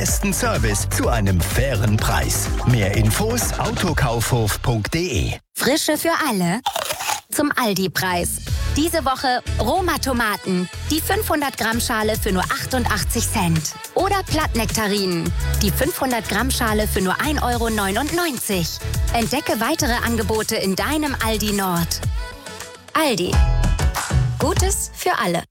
besten Service zu einem fairen Preis. Mehr Infos autokaufhof.de. Frische für alle. Zum Aldi-Preis. Diese Woche Roma-Tomaten. Die 500-Gramm-Schale für nur 88 Cent. Oder Plattnektarinen. Die 500-Gramm-Schale für nur 1,99 €. Entdecke weitere Angebote in deinem Aldi Nord. Aldi. Gutes für alle.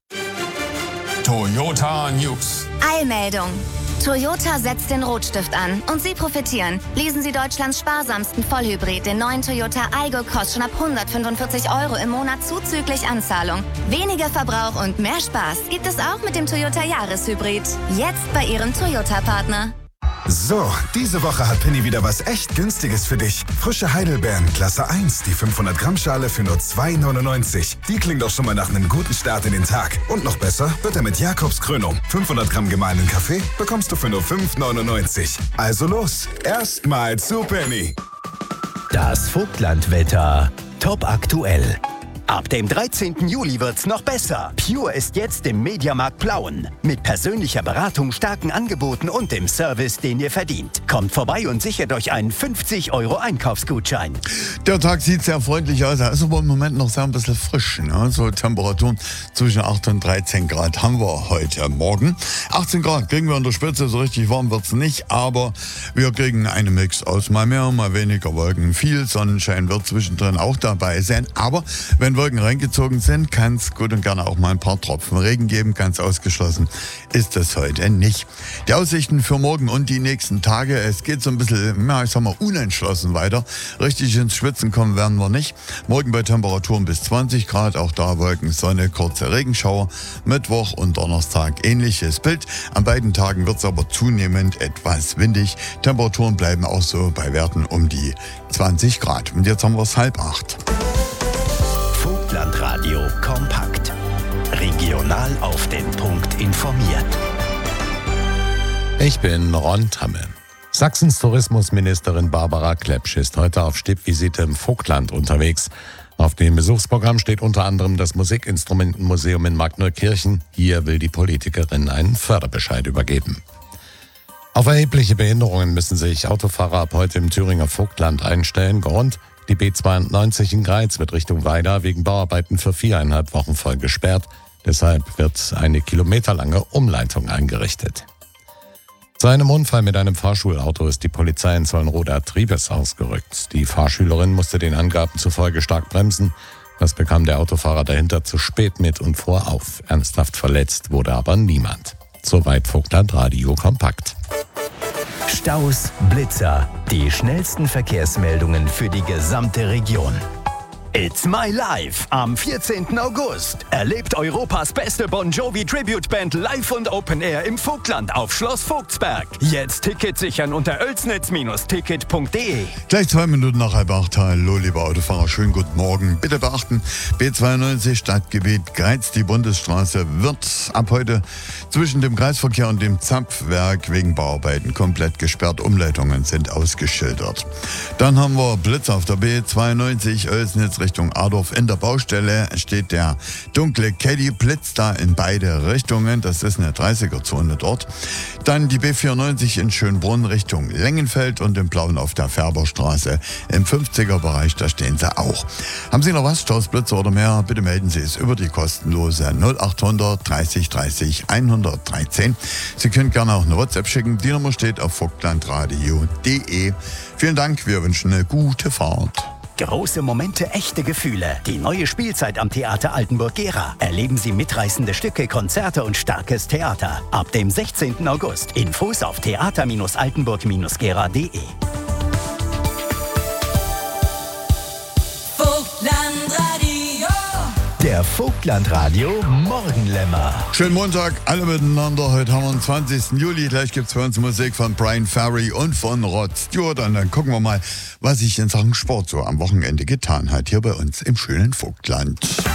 Toyota News. Eilmeldung. Toyota setzt den Rotstift an und Sie profitieren. Lesen Sie Deutschlands sparsamsten Vollhybrid, den neuen Toyota Aygo Cross, schon ab 145 € im Monat zuzüglich Anzahlung. Weniger Verbrauch und mehr Spaß gibt es auch mit dem Toyota Jahreshybrid. Jetzt bei Ihrem Toyota-Partner. So, diese Woche hat Penny wieder was echt Günstiges für dich. Frische Heidelbeeren, Klasse 1, die 500-Gramm-Schale für nur 2,99 €. Die klingt doch schon mal nach einem guten Start in den Tag. Und noch besser wird er mit Jakobskrönung. 500 Gramm gemahlenen Kaffee bekommst du für nur 5,99 €. Also los, erstmal zu Penny. Das Vogtlandwetter. Top aktuell. Ab dem 13. Juli wird's noch besser. Pure ist jetzt im Mediamarkt Plauen. Mit persönlicher Beratung, starken Angeboten und dem Service, den ihr verdient. Kommt vorbei und sichert euch einen 50 € Einkaufsgutschein. Der Tag sieht sehr freundlich aus. Er ist aber im Moment noch sehr ein bisschen frisch. Ne? So Temperaturen zwischen 8 und 13 Grad haben wir heute Morgen. 18 Grad kriegen wir in der Spitze. So richtig warm wird's nicht. Aber wir kriegen einen Mix aus mal mehr, mal weniger Wolken. Viel Sonnenschein wird zwischendrin auch dabei sein. Aber wenn Wolken reingezogen sind, kann es gut und gerne auch mal ein paar Tropfen Regen geben. Ganz ausgeschlossen ist das heute nicht. Die Aussichten für morgen und die nächsten Tage, es geht so ein bisschen, ja, ich sag mal, unentschlossen weiter. Richtig ins Schwitzen kommen werden wir nicht. Morgen bei Temperaturen bis 20 Grad, auch da Wolken, Sonne, kurze Regenschauer. Mittwoch und Donnerstag ähnliches Bild. An beiden Tagen wird es aber zunehmend etwas windig. Temperaturen bleiben auch so bei Werten um die 20 Grad. Und jetzt haben wir es 7:30. Vogtlandradio kompakt. Regional auf den Punkt informiert. Ich bin Ron Tamme. Sachsens Tourismusministerin Barbara Klepsch ist heute auf Stippvisite im Vogtland unterwegs. Auf dem Besuchsprogramm steht unter anderem das Musikinstrumentenmuseum in Magneukirchen. Hier will die Politikerin einen Förderbescheid übergeben. Auf erhebliche Behinderungen müssen sich Autofahrer ab heute im Thüringer Vogtland einstellen. Grund: die B92 in Greiz wird Richtung Weida wegen Bauarbeiten für 4,5 Wochen voll gesperrt. Deshalb wird eine kilometerlange Umleitung eingerichtet. Zu einem Unfall mit einem Fahrschulauto ist die Polizei in Zollenroda-Tribes ausgerückt. Die Fahrschülerin musste den Angaben zufolge stark bremsen. Das bekam der Autofahrer dahinter zu spät mit und fuhr auf. Ernsthaft verletzt wurde aber niemand. Soweit Vogtlandradio kompakt. Staus, Blitzer, die schnellsten Verkehrsmeldungen für die gesamte Region. It's My Life am 14. August. Erlebt Europas beste Bon Jovi Tribute Band live und Open Air im Vogtland auf Schloss Vogtsberg. Jetzt Ticket sichern unter oelsnitz-ticket.de. Gleich 2 Minuten nach 7:30. Hallo, liebe Autofahrer, schönen guten Morgen. Bitte beachten, B92 Stadtgebiet Greiz, die Bundesstraße, wird ab heute zwischen dem Kreisverkehr und dem Zapfwerk wegen Bauarbeiten komplett gesperrt. Umleitungen sind ausgeschildert. Dann haben wir Blitz auf der B92 Oelsnitz Richtung Adorf. In der Baustelle steht der dunkle Caddy, blitzt da in beide Richtungen. Das ist eine 30er-Zone dort. Dann die B94 in Schönbrunn Richtung Lengenfeld und im Blauen auf der Färberstraße im 50er-Bereich. Da stehen sie auch. Haben Sie noch was, Staus, Blitze oder mehr? Bitte melden Sie es über die kostenlose 0800 30 30 113. Sie können gerne auch eine WhatsApp schicken. Die Nummer steht auf vogtlandradio.de. Vielen Dank, wir wünschen eine gute Fahrt. Große Momente, echte Gefühle. Die neue Spielzeit am Theater Altenburg-Gera. Erleben Sie mitreißende Stücke, Konzerte und starkes Theater. Ab dem 16. August. Infos auf theater-altenburg-gera.de. Der Vogtlandradio Morgenlämmer. Schönen Montag, alle miteinander. Heute haben wir den 20. Juli. Gleich gibt es für uns Musik von Brian Ferry und von Rod Stewart. Und dann gucken wir mal, was sich in Sachen Sport so am Wochenende getan hat. Hier bei uns im schönen Vogtland.